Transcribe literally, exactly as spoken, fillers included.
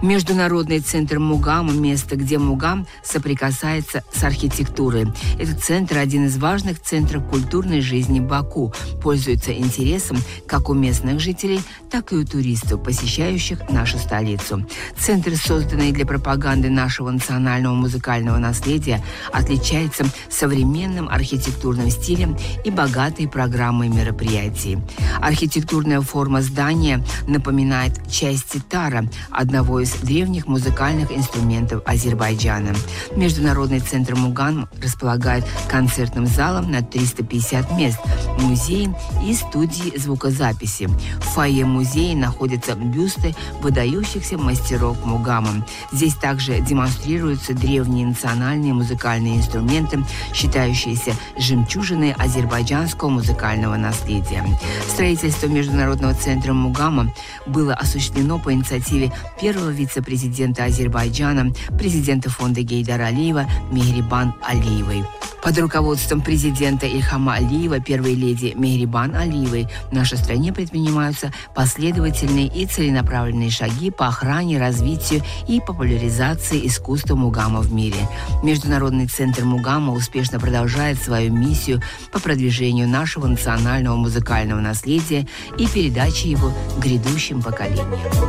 Международный центр Мугама – место, где Мугам соприкасается с архитектурой. Этот центр – один из важных центров культурной жизни Баку, пользуется интересом как у местных жителей, так и у туристов, посещающих нашу столицу. Центр, созданный для пропаганды нашего национального музыкального наследия, отличается современным архитектурным стилем и богатой программой мероприятий. Архитектурная форма здания напоминает часть ситара, одного из древних музыкальных инструментов Азербайджана. Международный центр Мугам располагает концертным залом на триста пятьдесят мест, музеем и студией звукозаписи. В фойе музея находятся бюсты выдающихся мастеров Мугама. Здесь также демонстрируются древние национальные музыкальные инструменты, считающиеся жемчужиной азербайджанского музыкального наследия. Строительство Международного центра Мугама было осуществлено по инициативе первого вице-президента Азербайджана, президента фонда Гейдара Алиева Мехрибан Алиевой. Под руководством президента Ильхама Алиева, первой леди Мехрибан Алиевой, в нашей стране предпринимаются последовательные и целенаправленные шаги по охране, развитию и популяризации искусства Мугама в мире. Международный центр Мугама успешно продолжает свою миссию по продвижению нашего национального музыкального наследия и передаче его грядущим поколениям.